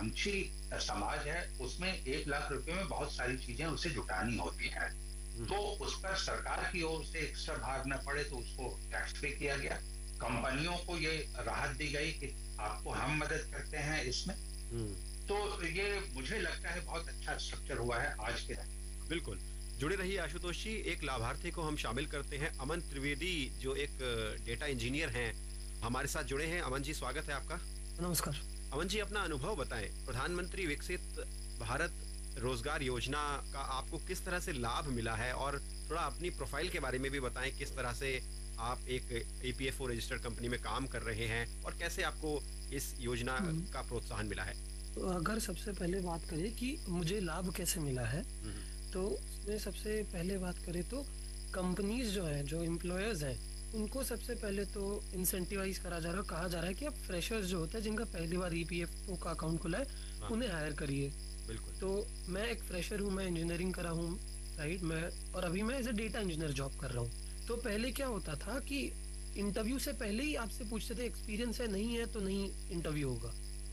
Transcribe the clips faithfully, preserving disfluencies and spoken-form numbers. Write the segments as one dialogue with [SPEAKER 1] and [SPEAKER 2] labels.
[SPEAKER 1] मंची समाज है उसमें एक लाख रुपए में बहुत सारी चीजें उसे जुटानी होती हैं, तो उस पर सरकार की ओर से एक्स्ट्रा भार न पड़े तो उसको टैक्स पे किया गया। कंपनियों को ये राहत दी गई कि आपको हम मदद करते हैं इसमें, तो ये मुझे लगता है बहुत अच्छा स्ट्रक्चर हुआ है आज के दिन।
[SPEAKER 2] बिल्कुल, जुड़े रहिए आशुतोष जी। एक लाभार्थी को हम शामिल करते हैं, अमन त्रिवेदी, जो एक डेटा इंजीनियर हैं, हमारे साथ जुड़े हैं। अमन जी, स्वागत है आपका।
[SPEAKER 3] नमस्कार।
[SPEAKER 2] अमन जी, अपना अनुभव बताएं, प्रधानमंत्री विकसित भारत रोजगार योजना का आपको किस तरह से लाभ मिला है, और थोड़ा अपनी प्रोफाइल के बारे में भी बताएं, किस तरह से आप एक E P F O registered company में काम कर रहे हैं और कैसे आपको इस योजना का प्रोत्साहन मिला है।
[SPEAKER 3] तो अगर सबसे पहले बात करें कि मुझे लाभ कैसे मिला है, तो उसमें सबसे पहले बात करें तो कंपनीज जो है, जो एम्प्लॉयर्स हैं, उनको सबसे पहले तो इंसेंटिवाइज करा जा रहा है, कहा जा रहा है कि अब फ्रेशर्स जो होते हैं जिनका पहली बार ई पी एफ ओ का अकाउंट खुला है, उन्हें हायर करिए।
[SPEAKER 2] बिल्कुल।
[SPEAKER 3] तो मैं एक फ्रेशर हूँ, मैं इंजीनियरिंग करा हूँ, राइट, मैं और अभी मैं as a data engineer job कर रहा हूँ। तो पहले क्या होता था कि इंटरव्यू से पहले ही आपसे पूछते थे एक्सपीरियंस है, नहीं है तो नहीं इंटरव्यू होगा,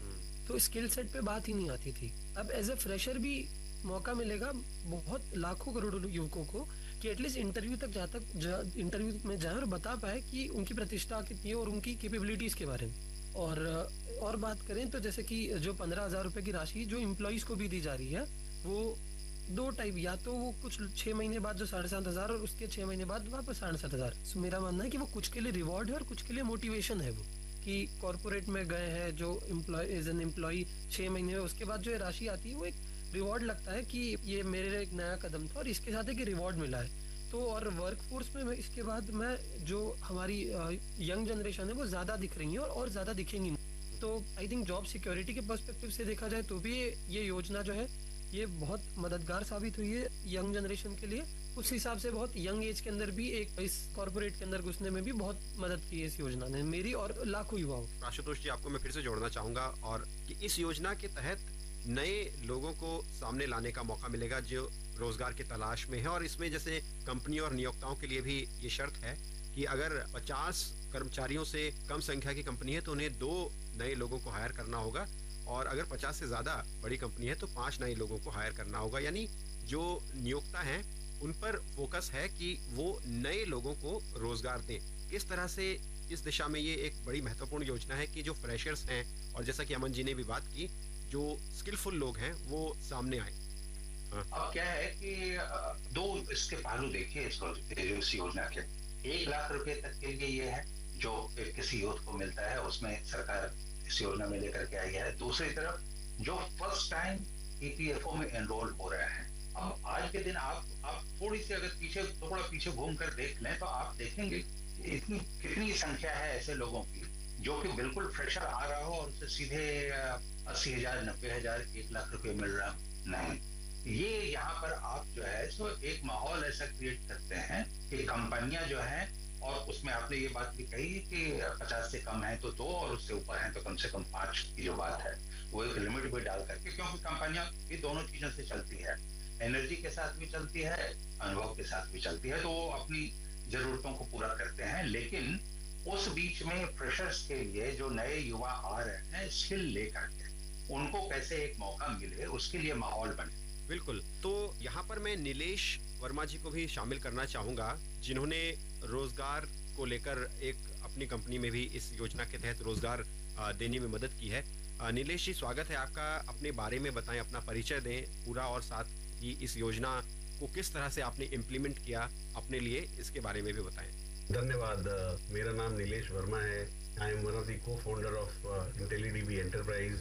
[SPEAKER 3] तो स्किल सेट पे बात ही नहीं आती थी। अब एज ए फ्रेशर भी मौका मिलेगा बहुत लाखों करोड़ों युवकों को कि एटलीस्ट इंटरव्यू तक जा तक जा, इंटरव्यू में जाए और बता पाए कि उनकी प्रतिष्ठा कितनी है और उनकी कैपेबिलिटीज के बारे में। और और बात करें तो जैसे कि जो पंद्रह हजार रुपए की राशि जो एम्प्लॉइज को भी दी जा रही है, वो दो टाइप, या तो वो कुछ छह महीने बाद जो साढ़े सात हजार और उसके छह महीने बाद वापस साढ़े सात हजार। so, मेरा मानना है कि वो कुछ के लिए रिवॉर्ड है और कुछ के लिए मोटिवेशन है, वो कि कॉर्पोरेट में गए हैं जो एम्प्लॉय एज एन एम्प्लॉय छह महीने में, उसके बाद जो राशि आती है वो एक रिवॉर्ड लगता है कि ये मेरे लिए एक नया कदम था और इसके साथ एक रिवॉर्ड मिला है। तो और वर्क फोर्स में इसके बाद मैं जो हमारी यंग जनरेशन है वो ज्यादा दिख रही है और, और ज्यादा दिखेंगी। तो आई थिंक जॉब सिक्योरिटी के पर्सपेक्टिव से देखा जाए तो भी ये योजना जो है ये बहुत मददगार साबित हुई है यंग जनरेशन के लिए। उस हिसाब से बहुत यंग एज के अंदर भी एक इस कॉर्पोरेट के अंदर घुसने में भी बहुत मदद की है इस योजना ने मेरी और लाखों युवाओं।
[SPEAKER 2] आशुतोष जी, आपको मैं फिर से जोड़ना चाहूंगा और कि इस योजना के तहत नए लोगों को सामने लाने का मौका मिलेगा जो रोजगार की तलाश में है, और इसमें जैसे कंपनी और नियोक्ताओं के लिए भी ये शर्त है कि अगर पचास कर्मचारियों से कम संख्या की कंपनी है तो उन्हें दो नए लोगों को हायर करना होगा, और अगर पचास से ज्यादा बड़ी कंपनी है तो पांच नए लोगों को हायर करना होगा। यानी जो नियोक्ता हैं उन पर फोकस है कि वो नए लोगों को रोजगार दें। किस तरह से इस दिशा में ये एक बड़ी महत्वपूर्ण योजना है कि जो फ्रेशर्स हैं, और जैसा कि अमन जी ने भी बात की, जो स्किलफुल लोग हैं वो सामने आए।
[SPEAKER 1] हाँ। अब क्या है कि दो इसके पहलू देखिए इस योजना के। एक लाख रुपए तक के लिए ये है जो किसी यूथ को मिलता है, उसमें सरकार इस योजना में लेकर के आई है। दूसरी तरफ जो first time E P F O में एनरोल हो रहे हैं, अब आज के दिन आप आप थोड़ी सी अगर पीछे थोड़ा पीछे घूम कर देख लें तो आप देखेंगे इतनी कितनी संख्या है ऐसे लोगों की जो कि बिल्कुल फ्रेशर आ रहा हो और उसे सीधे अस्सी हजार नब्बे हजार एक लाख रुपए मिल रहा नहीं। ये यहाँ पर आप जो है सो एक माहौल ऐसा क्रिएट करते हैं कि कंपनियां जो हैं, और उसमें आपने ये बात भी कही कि पचास से कम है तो दो और उससे ऊपर है तो कम से कम पांच की जो बात है वो एक लिमिट भी डाल करके, क्योंकि कंपनियां भी दोनों चीजों से चलती है, एनर्जी के साथ भी चलती है, अनुभव के साथ भी चलती है, तो वो अपनी जरूरतों को पूरा करते हैं। लेकिन उस बीच में फ्रेशर्स के लिए जो नए युवा आ रहे हैं स्किल लेकर के, उनको कैसे एक मौका मिले उसके लिए माहौल बने।
[SPEAKER 2] बिल्कुल। तो यहाँ पर मैं नीलेश वर्मा जी को भी शामिल करना चाहूंगा, जिन्होंने रोजगार को लेकर एक अपनी कंपनी में भी इस योजना के तहत रोजगार देने में मदद की है। नीलेश जी, स्वागत है आपका। अपने बारे में बताएं, अपना परिचय दें पूरा, और साथ ही इस योजना को किस तरह से आपने इम्प्लीमेंट किया अपने लिए, इसके बारे में भी बताएं।
[SPEAKER 4] धन्यवाद। मेरा नाम नीलेश वर्मा है। I am one of the cofounder of इंटेलीडीबी enterprise.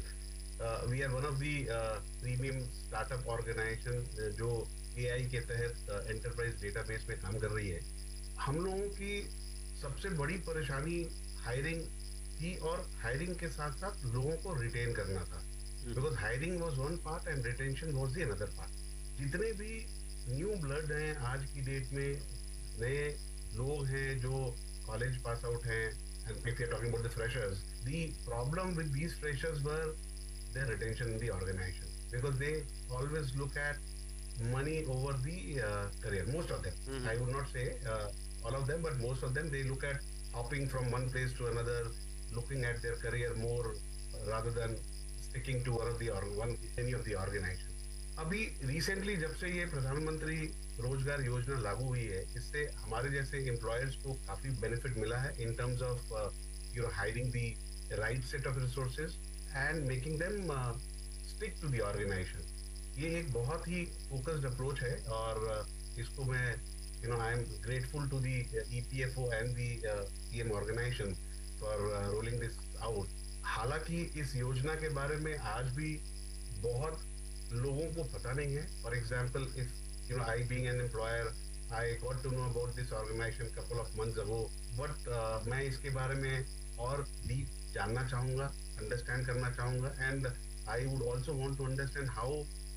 [SPEAKER 4] We are one of the premium startup organisation जो ए आई के तहत एंटरप्राइज डेटाबेस में काम कर रही है। हम लोगों की सबसे बड़ी परेशानी हायरिंग थी, और हायरिंग के साथ साथ लोगों को रिटेन करना था, because hiring was one part and retention was the another part. जितने भी न्यू ब्लड हैं आज की डेट में, नए लोग हैं जो कॉलेज पास आउट हैं, and if you're talking about the freshers, the problem with these freshers were their retention in the organization, because they always look at money over the uh, career. Most of them, mm-hmm. I would not say uh, all of them, but most of them, they look at hopping from one place to another, looking at their career more rather than sticking to one of the one any of the organization. अभी recently जब से ये प्रधानमंत्री रोजगार योजना लागू हुई है, इससे हमारे जैसे एम्प्लॉयर्स को काफी बेनिफिट मिला है in terms of you know hiring the right set of resources and making them stick to the organisation. ये एक बहुत ही फोकस्ड अप्रोच है और uh, इसको मैं you know I am grateful to the EPFO and the PM organisation for rolling this out. हालांकि इस योजना के बारे में आज भी बहुत लोगों को पता नहीं है. For example, if you know I being an employer, I got to know about this organisation couple of months ago, but मैं इसके बारे में और डीप जानना चाहूँगा, अंडरस्टैंड करना चाहूँगा, and I would also want to understand how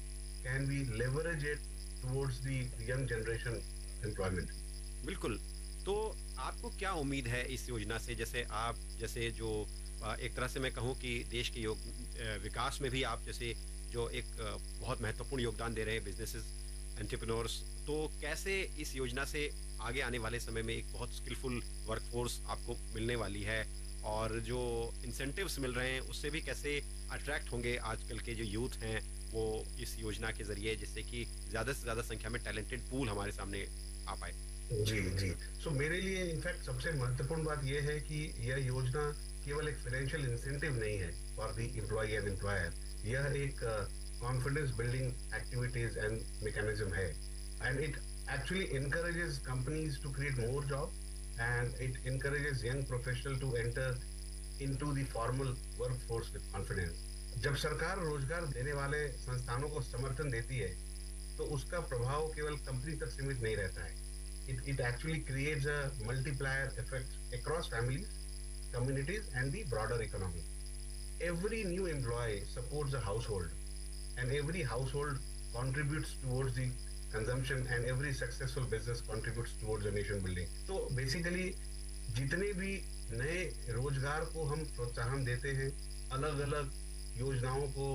[SPEAKER 4] can we leverage it towards the young generation employment.
[SPEAKER 2] बिल्कुल. तो आपको क्या उम्मीद है इस योजना से? जैसे आप जैसे जो एक तरह से मैं कहूँ कि देश के योग विकास में भी आप जैसे जो एक बहुत महत्वपूर्ण योगदान दे रहे हैं बिजनेसेस, एंटरप्रेन्योर्स, तो कैसे इस योजना से आगे आने वाले समय में एक बहुत स्किलफुल वर्कफोर्स आपको मिलने वाली है और जो इंसेंटिव्स मिल रहे हैं उससे भी कैसे अट्रैक्ट होंगे आजकल के जो यूथ हैं वो इस योजना के जरिए, जिससे कि ज़्यादा से ज़्यादा संख्या में टैलेंटेड पूल हमारे सामने आ पाए?
[SPEAKER 4] जी जी. सो so, मेरे लिए इनफैक्ट सबसे महत्वपूर्ण बात यह है कि यह योजना केवल एक फाइनेंशियल इंसेंटिव नहीं है for the employ and employer. यह एक confidence building activities and mechanism है and it actually encourages companies to create more jobs and it encourages young professionals to enter into the formal workforce with confidence. जब सरकार रोजगार देने वाले संस्थानों को समर्थन देती है तो उसका प्रभाव केवल कंपनी तक सीमित नहीं रहता है. It, it actually creates a multiplier effect across families, communities and the broader economy. Every new employee supports a household and every household contributes towards the consumption and every successful business contributes towards the nation building. So basically जितने भी नए रोजगार को हम प्रोत्साहन देते हैं, अलग अलग योजनाओं को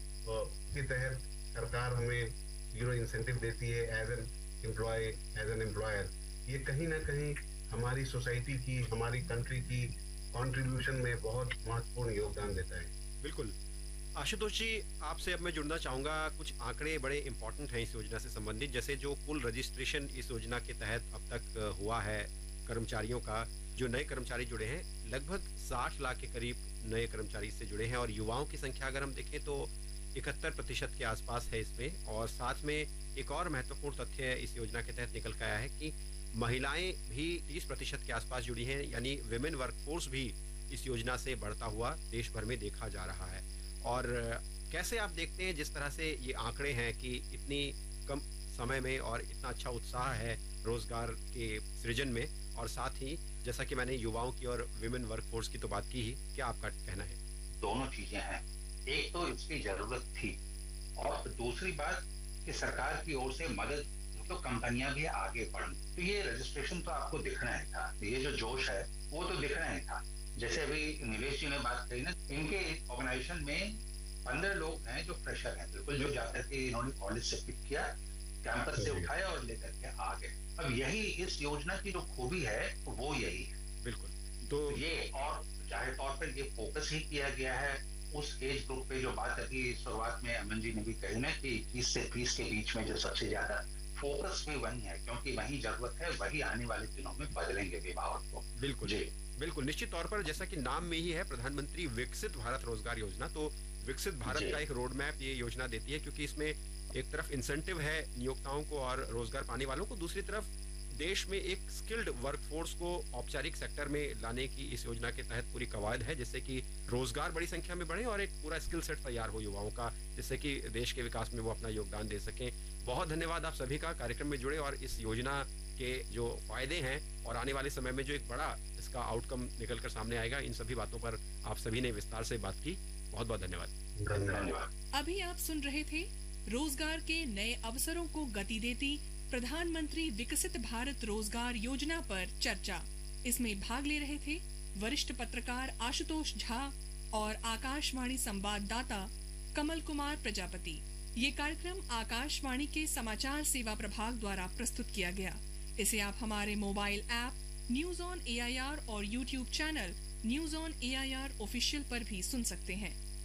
[SPEAKER 4] के तहत सरकार हमें यू नो इंसेंटिव देती है as an employ as an employer, ये कहीं ना कहीं हमारी सोसाइटी की, हमारी कंट्री की कंट्रीब्यूशन में बहुत महत्वपूर्ण योगदान देता है.
[SPEAKER 2] बिल्कुल. आशुतोष जी, आपसे अब मैं जुड़ना चाहूँगा. कुछ आंकड़े बड़े इंपॉर्टेंट हैं इस योजना से संबंधित, जैसे जो कुल रजिस्ट्रेशन इस योजना के तहत अब तक हुआ है कर्मचारियों का, जो नए कर्मचारी जुड़े हैं लगभग साठ लाख के करीब नए कर्मचारी इससे जुड़े हैं और युवाओं की संख्या अगर हम देखें तो इकहत्तर प्रतिशत के आसपास है इसमें. और साथ में एक और महत्वपूर्ण तथ्य इस योजना के तहत निकल कर आया है कि महिलाएं भी तीस प्रतिशत के आसपास जुड़ी हैं, यानी विमेन वर्कफोर्स भी इस योजना से बढ़ता हुआ देश भर में देखा जा रहा है. और कैसे आप देखते हैं जिस तरह से ये आंकड़े हैं कि इतनी कम समय में और इतना अच्छा उत्साह है रोजगार के सृजन में, और साथ ही जैसा कि मैंने युवाओं की और विमेन वर्कफोर्स की तो बात की ही, क्या आपका कहना है?
[SPEAKER 1] दोनों चीजें हैं. एक तो इसकी जरूरत थी और दूसरी बात कि सरकार की ओर से मदद, तो कंपनियां भी आगे बढ़. तो ये रजिस्ट्रेशन तो आपको दिखना ही था, ये जो जोश है वो तो दिखना ही था. जैसे अभी नीलेश जी ने बात कही ना, इनके ऑर्गेनाइजेशन में पंद्रह लोग हैं जो फ्रेशर हैं, बिल्कुल जो जाकर के इन्होंने कॉलेज से पिक किया, कैंपस से उठाया और लेकर के आ गए. अब यही इस योजना की जो खूबी है वो यही है.
[SPEAKER 2] बिल्कुल. तो
[SPEAKER 1] ये और जाहिर तौर पर ये फोकस ही किया गया है उस एज ग्रुप पे, जो बात अभी शुरुआत में अमन जी ने भी कही ना कि इक्कीस से तीस के बीच में जो सबसे ज्यादा फोकस भी वही है, क्योंकि वही जरूरत है, वही आने वाले दिनों में बदलेंगे विभाग को.
[SPEAKER 2] बिल्कुल जी, बिल्कुल. निश्चित तौर पर जैसा कि नाम में ही है प्रधानमंत्री विकसित भारत रोजगार योजना, तो विकसित भारत का एक रोड मैप ये योजना देती है, क्योंकि इसमें एक तरफ इंसेंटिव है नियोक्ताओं को और रोजगार पाने वालों को, दूसरी तरफ देश में एक स्किल्ड वर्कफोर्स को औपचारिक सेक्टर में लाने की इस योजना के तहत पूरी कवायद है, जिससे कि रोजगार बड़ी संख्या में बढ़े और एक पूरा स्किल सेट तैयार हो युवाओं का, जिससे कि देश के विकास में वो अपना योगदान दे सकें. बहुत धन्यवाद आप सभी का कार्यक्रम में जुड़े और इस योजना के जो फायदे हैं और आने वाले समय में जो एक बड़ा इसका आउटकम निकल कर सामने आएगा, इन सभी बातों पर आप सभी ने विस्तार से बात की. बहुत बहुत धन्यवाद.
[SPEAKER 1] धन्यवाद.
[SPEAKER 5] अभी आप सुन रहे थे रोजगार के नए अवसरों को गति देती प्रधानमंत्री विकसित भारत रोजगार योजना पर चर्चा. इसमें भाग ले रहे थे वरिष्ठ पत्रकार आशुतोष झा और आकाशवाणी संवाददाता कमल कुमार प्रजापति. ये कार्यक्रम आकाशवाणी के समाचार सेवा प्रभाग द्वारा प्रस्तुत किया गया. इसे आप हमारे mobile app news on A I R और YouTube channel news on A I R official पर भी सुन सकते हैं.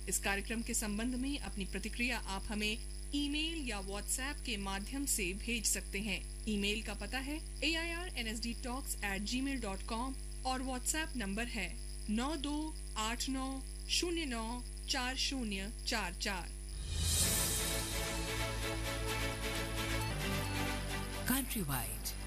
[SPEAKER 5] इस कार्यक्रम के संबंध में अपनी प्रतिक्रिया आप हमें ईमेल या व्हाट्सएप के माध्यम से भेज सकते हैं। ईमेल का पता है ए I R N S D talks eight ji mail dot com और व्हाट्सएप नंबर है नौ दो आठ नौ शून्य नौ चार शून्य चार चार।
[SPEAKER 6] Countrywide